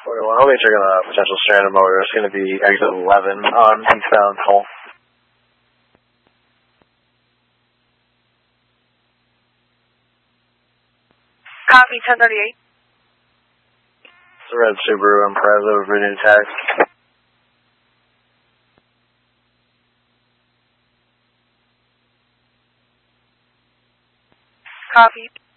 41. I'll be checking a potential stranded motor. It's going to be exit 11 on eastbound Hull. Copy, 1038. It's a red Subaru Impreza with Virginia tax. Copy.